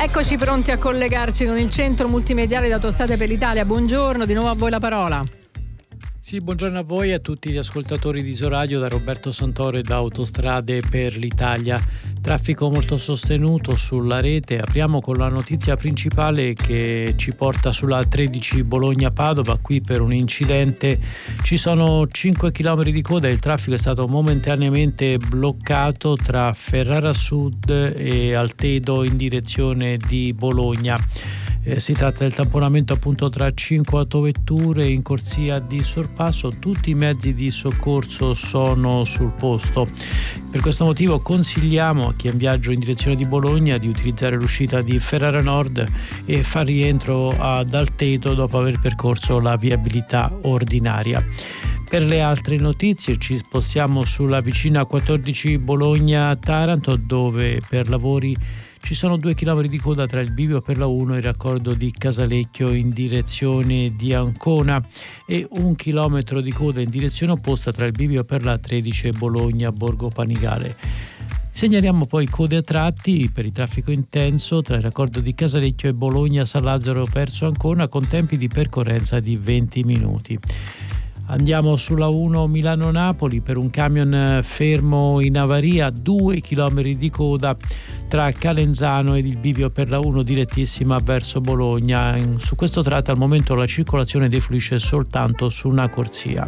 Eccoci pronti a collegarci con il centro multimediale di Autostrade per l'Italia. Buongiorno, di nuovo a voi la parola. Sì, buongiorno a voi e a tutti gli ascoltatori di Isoradio, da Roberto Santoro da Autostrade per l'Italia. Traffico molto sostenuto sulla rete. Apriamo con la notizia principale che ci porta sulla 13 Bologna-Padova. Qui per un incidente ci sono 5 km di coda e il traffico è stato momentaneamente bloccato tra Ferrara Sud e Altedo in direzione di Bologna. Si tratta del tamponamento appunto tra 5 autovetture in corsia di sorpasso. Tutti i mezzi di soccorso sono sul posto. Per questo motivo consigliamo a chi è in viaggio in direzione di Bologna di utilizzare l'uscita di Ferrara Nord e far rientro ad Altedo dopo aver percorso la viabilità ordinaria. Per le altre notizie ci spostiamo sulla vicina 14 Bologna-Taranto, dove per lavori ci sono 2 km di coda tra il bivio per la 1 e il raccordo di Casalecchio in direzione di Ancona e 1 chilometro di coda in direzione opposta tra il bivio per la 13 e Bologna-Borgo Panigale. Segnaliamo poi code a tratti per il traffico intenso tra il raccordo di Casalecchio e Bologna-San Lazzaro verso Ancona con tempi di percorrenza di 20 minuti. Andiamo sulla 1 Milano-Napoli per un camion fermo in avaria, 2 km di coda tra Calenzano ed il bivio per la 1 direttissima verso Bologna. Su questo tratto al momento la circolazione defluisce soltanto su una corsia.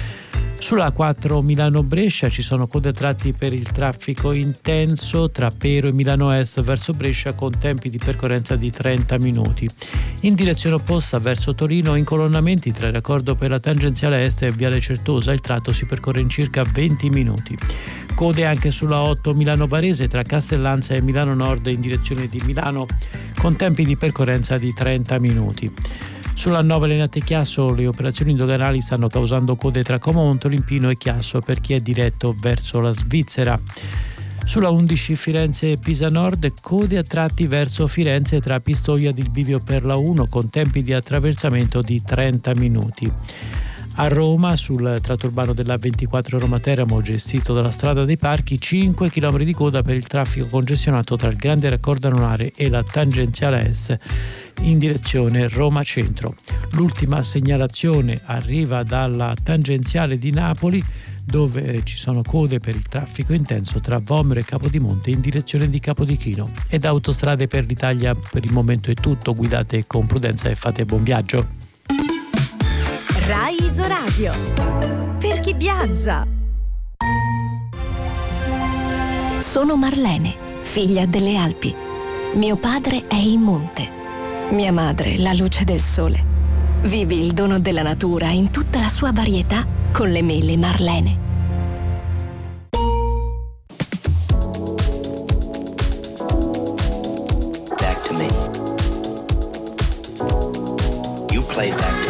Sulla 4 Milano-Brescia ci sono code a tratti per il traffico intenso tra Pero e Milano Est verso Brescia con tempi di percorrenza di 30 minuti. In direzione opposta verso Torino incolonnamenti tra il raccordo per la tangenziale est e Viale Certosa, il tratto si percorre in circa 20 minuti. Code anche sulla 8 Milano-Varese tra Castellanza e Milano Nord in direzione di Milano con tempi di percorrenza di 30 minuti. Sulla 9 Lenate-Chiasso le operazioni doganali stanno causando code tra Como Montolimpino e Chiasso per chi è diretto verso la Svizzera. Sulla 11 Firenze-Pisa Nord code a tratti verso Firenze tra Pistoia ed il bivio per la 1 con tempi di attraversamento di 30 minuti. A Roma, sul tratto urbano della 24 Roma-Teramo gestito dalla Strada dei Parchi, 5 km di coda per il traffico congestionato tra il grande raccordo anulare e la tangenziale est in direzione Roma Centro. L'ultima segnalazione arriva dalla tangenziale di Napoli, dove ci sono code per il traffico intenso tra Vomero e Capodimonte in direzione di Capodichino. E da Autostrade per l'Italia per il momento è tutto. Guidate con prudenza e fate buon viaggio. Rai Isoradio, per chi viaggia. Sono Marlene, figlia delle Alpi. Mio padre è il monte. Mia madre la luce del sole. Vivi il dono della natura in tutta la sua varietà con le mele Marlene. Back to me. You played that